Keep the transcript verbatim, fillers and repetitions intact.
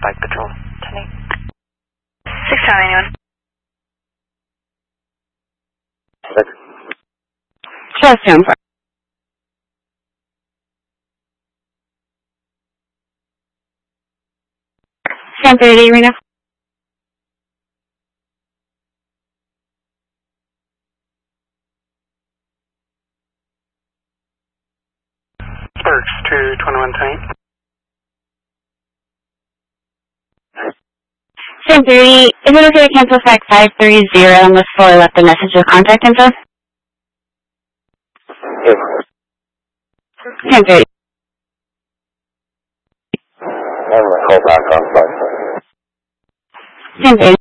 Bike Patrol, ten eight. six seven anyone. Six. Trust him. ten thirty, Reno. Sparks to twenty-one ten eight. ten thirty, is it okay to cancel flight five three zero unless fully left a message with contact info? Yes. ten thirty. I'm going to call back on flight. ten thirty.